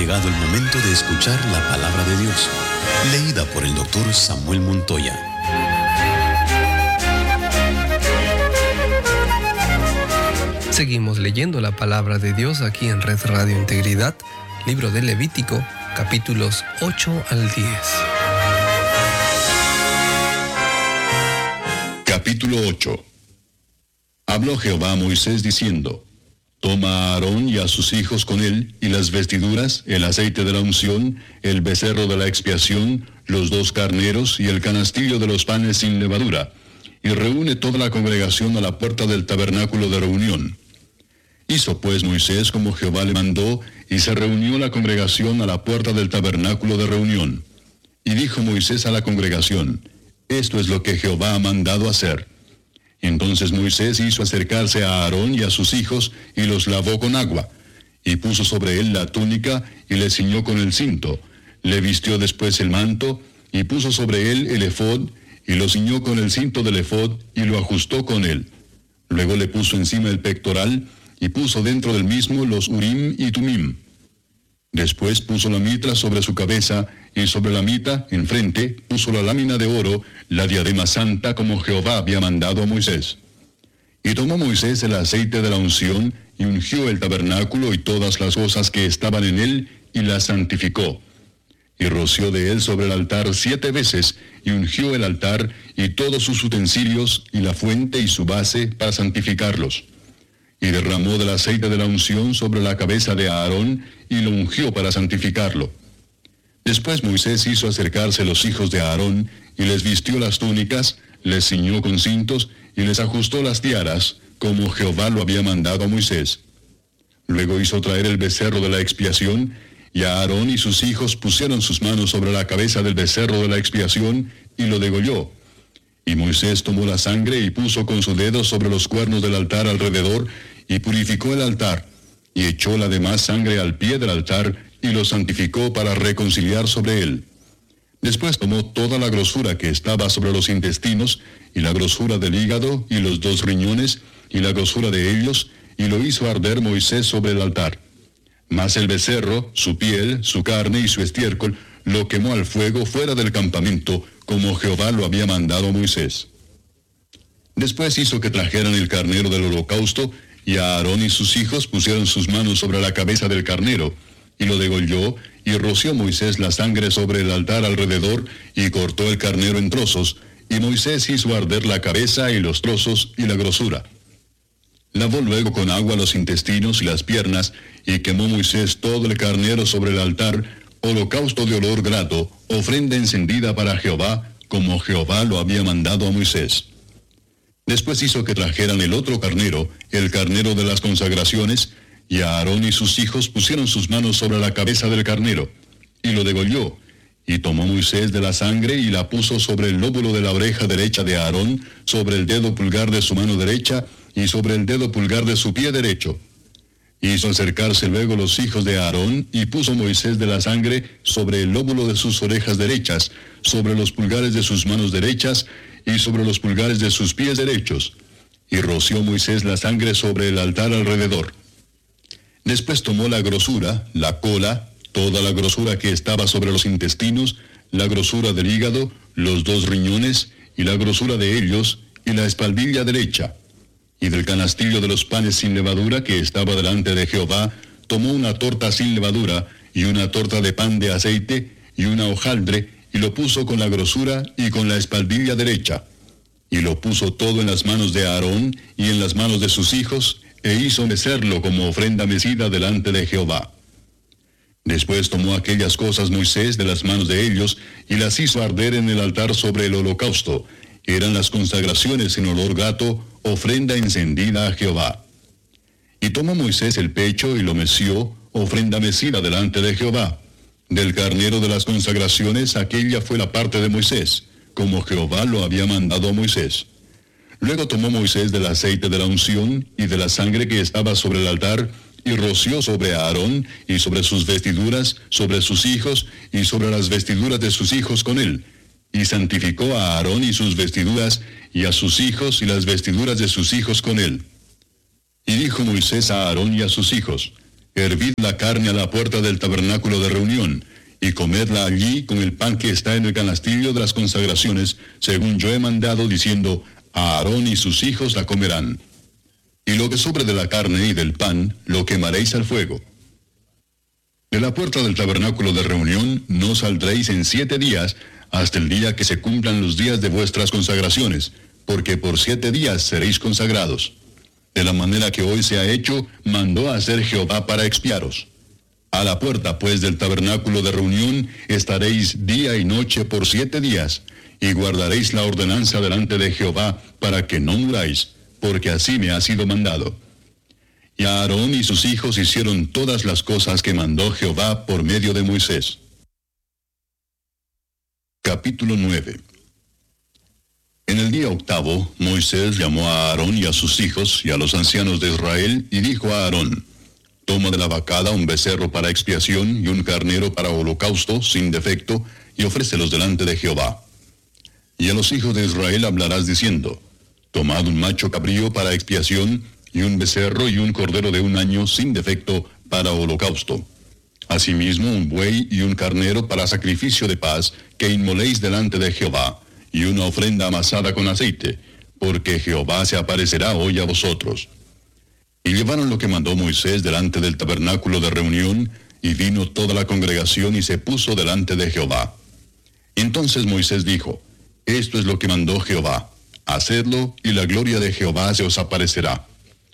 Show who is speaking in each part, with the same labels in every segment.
Speaker 1: llegado el momento de escuchar la palabra de Dios, leída por el doctor Samuel Montoya.
Speaker 2: Seguimos leyendo la palabra de Dios aquí en Red Radio Integridad, libro de Levítico, capítulos 8 al 10.
Speaker 3: Capítulo 8. Habló Jehová a Moisés diciendo: Toma a Aarón y a sus hijos con él, y las vestiduras, el aceite de la unción, el becerro de la expiación, los 2 carneros y el canastillo de los panes sin levadura, y reúne toda la congregación a la puerta del tabernáculo de reunión. Hizo pues Moisés como Jehová le mandó, y se reunió la congregación a la puerta del tabernáculo de reunión. Y dijo Moisés a la congregación: Esto es lo que Jehová ha mandado hacer. Entonces Moisés hizo acercarse a Aarón y a sus hijos, y los lavó con agua, y puso sobre él la túnica, y le ciñó con el cinto. Le vistió después el manto, y puso sobre él el efod, y lo ciñó con el cinto del efod, y lo ajustó con él. Luego le puso encima el pectoral, y puso dentro del mismo los urim y tumim. Después puso la mitra sobre su cabeza, y sobre la mitra, enfrente, puso la lámina de oro, la diadema santa, como Jehová había mandado a Moisés. Y tomó Moisés el aceite de la unción, y ungió el tabernáculo y todas las cosas que estaban en él, y las santificó. Y roció de él sobre el altar 7 veces, y ungió el altar, y todos sus utensilios, y la fuente y su base, para santificarlos. Y derramó del aceite de la unción sobre la cabeza de Aarón, y lo ungió para santificarlo. Después Moisés hizo acercarse los hijos de Aarón, y les vistió las túnicas, les ciñó con cintos, y les ajustó las tiaras, como Jehová lo había mandado a Moisés. Luego hizo traer el becerro de la expiación, y Aarón y sus hijos pusieron sus manos sobre la cabeza del becerro de la expiación, y lo degolló. Y Moisés tomó la sangre y puso con su dedo sobre los cuernos del altar alrededor, y purificó el altar, y echó la demás sangre al pie del altar, y lo santificó para reconciliar sobre él. Después tomó toda la grosura que estaba sobre los intestinos, y la grosura del hígado, y los 2 riñones, y la grosura de ellos, y lo hizo arder Moisés sobre el altar. Mas el becerro, su piel, su carne y su estiércol, lo quemó al fuego fuera del campamento, como Jehová lo había mandado a Moisés. Después hizo que trajeran el carnero del holocausto, y Aarón y sus hijos pusieron sus manos sobre la cabeza del carnero, y lo degolló, y roció Moisés la sangre sobre el altar alrededor, y cortó el carnero en trozos, y Moisés hizo arder la cabeza y los trozos y la grosura. Lavó luego con agua los intestinos y las piernas, y quemó Moisés todo el carnero sobre el altar, holocausto de olor grato, ofrenda encendida para Jehová, como Jehová lo había mandado a Moisés. Después hizo que trajeran el otro carnero, el carnero de las consagraciones, y Aarón y sus hijos pusieron sus manos sobre la cabeza del carnero, y lo degolló. Y tomó Moisés de la sangre y la puso sobre el lóbulo de la oreja derecha de Aarón, sobre el dedo pulgar de su mano derecha, y sobre el dedo pulgar de su pie derecho. Hizo acercarse luego los hijos de Aarón, y puso Moisés de la sangre sobre el lóbulo de sus orejas derechas, sobre los pulgares de sus manos derechas, y sobre los pulgares de sus pies derechos. Y roció Moisés la sangre sobre el altar alrededor. Después tomó la grosura, la cola, toda la grosura que estaba sobre los intestinos, la grosura del hígado, los 2 riñones, y la grosura de ellos, y la espaldilla derecha. Y del canastillo de los panes sin levadura que estaba delante de Jehová, tomó una torta sin levadura, y una torta de pan de aceite, y una hojaldre, y lo puso con la grosura y con la espaldilla derecha. Y lo puso todo en las manos de Aarón, y en las manos de sus hijos, e hizo mecerlo como ofrenda mecida delante de Jehová. Después tomó aquellas cosas Moisés de las manos de ellos, y las hizo arder en el altar sobre el holocausto. Eran las consagraciones en olor grato, ofrenda encendida a Jehová. Y tomó Moisés el pecho y lo meció, ofrenda mecida delante de Jehová. Del carnero de las consagraciones, aquella fue la parte de Moisés, como Jehová lo había mandado a Moisés. Luego tomó Moisés del aceite de la unción y de la sangre que estaba sobre el altar, y roció sobre Aarón y sobre sus vestiduras, sobre sus hijos y sobre las vestiduras de sus hijos con él. Y santificó a Aarón y sus vestiduras, y a sus hijos y las vestiduras de sus hijos con él. Y dijo Moisés a Aarón y a sus hijos: hervid la carne a la puerta del tabernáculo de reunión, y comedla allí con el pan que está en el canastillo de las consagraciones, según yo he mandado, diciendo, a Aarón y sus hijos la comerán. Y lo que sobre de la carne y del pan, lo quemaréis al fuego. De la puerta del tabernáculo de reunión no saldréis en 7 días, hasta el día que se cumplan los días de vuestras consagraciones, porque por 7 días seréis consagrados. De la manera que hoy se ha hecho, mandó a hacer Jehová para expiaros. A la puerta, pues, del tabernáculo de reunión estaréis día y noche por 7 días, y guardaréis la ordenanza delante de Jehová, para que no muráis, porque así me ha sido mandado. Y Aarón y sus hijos hicieron todas las cosas que mandó Jehová por medio de Moisés. Capítulo 9. En el día 8, Moisés llamó a Aarón y a sus hijos y a los ancianos de Israel, y dijo a Aarón, toma de la vacada un becerro para expiación y un carnero para holocausto sin defecto, y ofrécelos delante de Jehová. Y a los hijos de Israel hablarás diciendo, tomad un macho cabrío para expiación, y un becerro y un cordero de 1 año sin defecto para holocausto. Asimismo un buey y un carnero para sacrificio de paz, que inmoléis delante de Jehová, y una ofrenda amasada con aceite, porque Jehová se aparecerá hoy a vosotros. Y llevaron lo que mandó Moisés delante del tabernáculo de reunión, y vino toda la congregación y se puso delante de Jehová. Entonces Moisés dijo, esto es lo que mandó Jehová, hacedlo, y la gloria de Jehová se os aparecerá.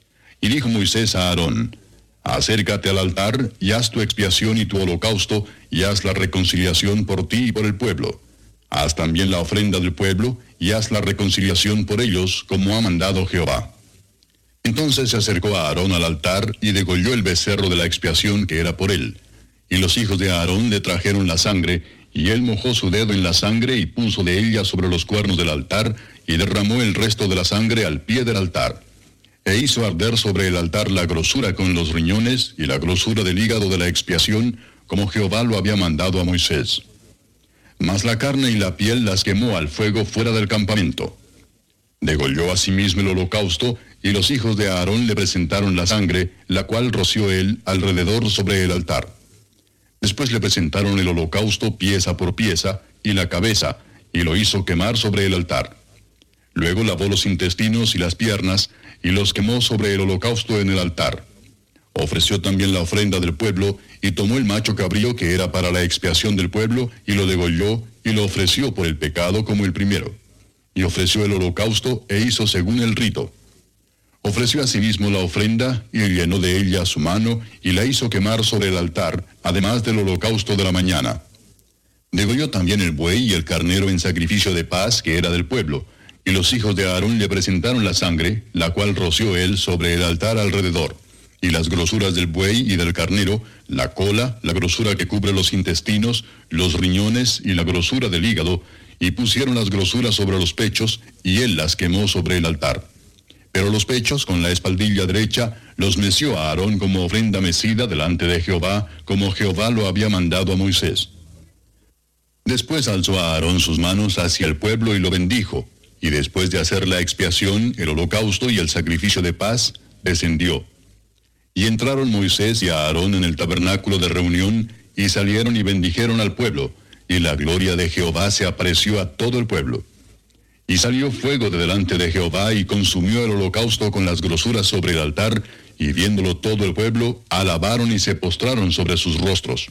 Speaker 3: Y dijo Moisés a Aarón, acércate al altar, y haz tu expiación y tu holocausto, y haz la reconciliación por ti y por el pueblo. Haz también la ofrenda del pueblo, y haz la reconciliación por ellos, como ha mandado Jehová. Entonces se acercó a Aarón al altar, y degolló el becerro de la expiación que era por él. Y los hijos de Aarón le trajeron la sangre, y él mojó su dedo en la sangre, y puso de ella sobre los cuernos del altar, y derramó el resto de la sangre al pie del altar. E hizo arder sobre el altar la grosura con los riñones, y la grosura del hígado de la expiación, como Jehová lo había mandado a Moisés. Mas la carne y la piel las quemó al fuego fuera del campamento. Degolló asimismo el holocausto, y los hijos de Aarón le presentaron la sangre, la cual roció él alrededor sobre el altar. Después le presentaron el holocausto pieza por pieza, y la cabeza, y lo hizo quemar sobre el altar. Luego lavó los intestinos y las piernas, y los quemó sobre el holocausto en el altar. Ofreció también la ofrenda del pueblo, y tomó el macho cabrío que era para la expiación del pueblo, y lo degolló, y lo ofreció por el pecado como el primero. Y ofreció el holocausto, e hizo según el rito. Ofreció asimismo la ofrenda, y llenó de ella su mano, y la hizo quemar sobre el altar, además del holocausto de la mañana. Degolló también el buey y el carnero en sacrificio de paz, que era del pueblo, y los hijos de Aarón le presentaron la sangre, la cual roció él sobre el altar alrededor, y las grosuras del buey y del carnero, la cola, la grosura que cubre los intestinos, los riñones y la grosura del hígado, y pusieron las grosuras sobre los pechos, y él las quemó sobre el altar. Pero los pechos, con la espaldilla derecha, los meció a Aarón como ofrenda mecida delante de Jehová, como Jehová lo había mandado a Moisés. Después alzó a Aarón sus manos hacia el pueblo y lo bendijo, y después de hacer la expiación, el holocausto y el sacrificio de paz, descendió. Y entraron Moisés y Aarón en el tabernáculo de reunión, y salieron y bendijeron al pueblo, y la gloria de Jehová se apareció a todo el pueblo. Y salió fuego de delante de Jehová, y consumió el holocausto con las grosuras sobre el altar, y viéndolo todo el pueblo, alabaron y se postraron sobre sus rostros.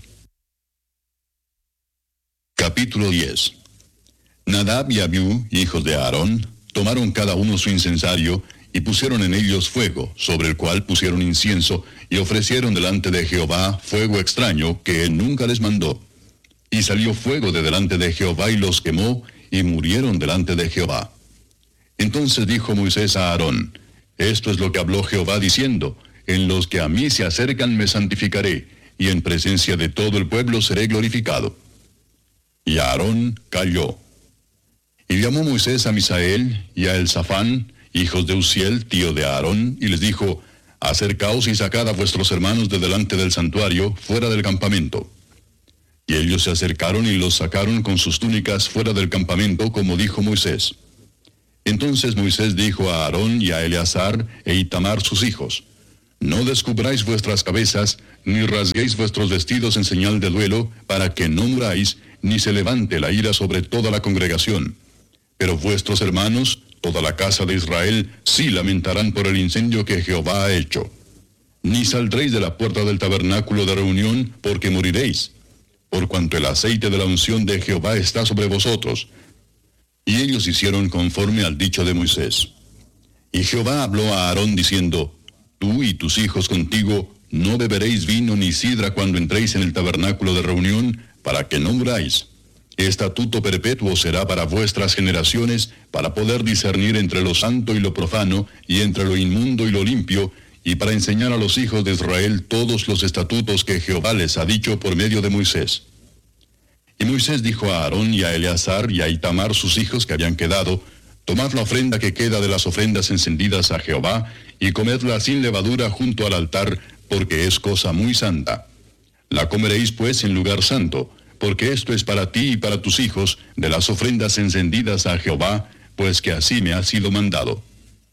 Speaker 3: Capítulo 10. Nadab y Abiú, hijos de Aarón, tomaron cada uno su incensario, y pusieron en ellos fuego, sobre el cual pusieron incienso, y ofrecieron delante de Jehová fuego extraño, que él nunca les mandó. Y salió fuego de delante de Jehová, y los quemó, y murieron delante de Jehová. Entonces dijo Moisés a Aarón, esto es lo que habló Jehová diciendo, en los que a mí se acercan me santificaré, y en presencia de todo el pueblo seré glorificado. Y Aarón calló. Y llamó Moisés a Misael y a Elzafán, hijos de Uziel, tío de Aarón, y les dijo, acercaos y sacad a vuestros hermanos de delante del santuario, fuera del campamento. Y ellos se acercaron y los sacaron con sus túnicas fuera del campamento, como dijo Moisés. Entonces Moisés dijo a Aarón y a Eleazar e Itamar sus hijos, No descubráis vuestras cabezas, ni rasguéis vuestros vestidos en señal de duelo, para que no muráis, ni se levante la ira sobre toda la congregación. Pero vuestros hermanos, toda la casa de Israel, sí lamentarán por el incendio que Jehová ha hecho. Ni saldréis de la puerta del tabernáculo de reunión, porque moriréis, por cuanto el aceite de la unción de Jehová está sobre vosotros. Y ellos hicieron conforme al dicho de Moisés. Y Jehová habló a Aarón diciendo, Tú y tus hijos contigo no beberéis vino ni sidra cuando entréis en el tabernáculo de reunión, para que no muráis. Estatuto perpetuo será para vuestras generaciones, para poder discernir entre lo santo y lo profano, y entre lo inmundo y lo limpio, y para enseñar a los hijos de Israel todos los estatutos que Jehová les ha dicho por medio de Moisés. Y Moisés dijo a Aarón y a Eleazar y a Itamar sus hijos que habían quedado, Tomad la ofrenda que queda de las ofrendas encendidas a Jehová, y comedla sin levadura junto al altar, porque es cosa muy santa. La comeréis pues en lugar santo, porque esto es para ti y para tus hijos, de las ofrendas encendidas a Jehová, pues que así me ha sido mandado.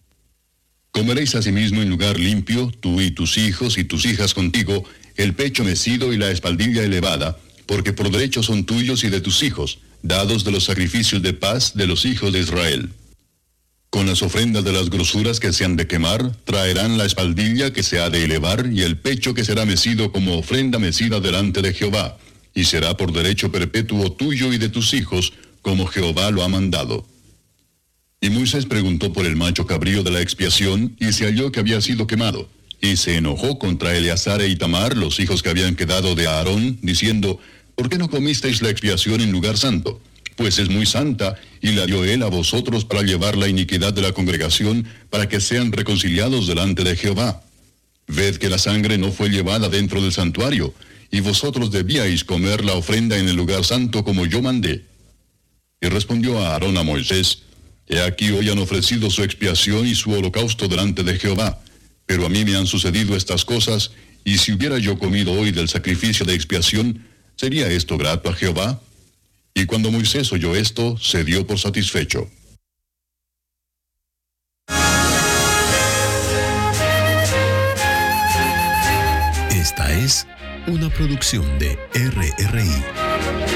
Speaker 3: Comeréis asimismo en lugar limpio, tú y tus hijos y tus hijas contigo, el pecho mecido y la espaldilla elevada, porque por derecho son tuyos y de tus hijos, dados de los sacrificios de paz de los hijos de Israel. Con las ofrendas de las grosuras que se han de quemar, traerán la espaldilla que se ha de elevar y el pecho que será mecido como ofrenda mecida delante de Jehová, y será por derecho perpetuo tuyo y de tus hijos, como Jehová lo ha mandado. Y Moisés preguntó por el macho cabrío de la expiación, y se halló que había sido quemado, y se enojó contra Eleazar e Itamar, los hijos que habían quedado de Aarón, diciendo, ¿por qué no comisteis la expiación en lugar santo? Pues es muy santa, y la dio él a vosotros para llevar la iniquidad de la congregación, para que sean reconciliados delante de Jehová. Ved que la sangre no fue llevada dentro del santuario, y vosotros debíais comer la ofrenda en el lugar santo como yo mandé. Y respondió a Aarón a Moisés, He aquí hoy han ofrecido su expiación y su holocausto delante de Jehová, pero a mí me han sucedido estas cosas, y si hubiera yo comido hoy del sacrificio de expiación, ¿sería esto grato a Jehová? Y cuando Moisés oyó esto, se dio por satisfecho.
Speaker 1: Esta es una producción de RRI.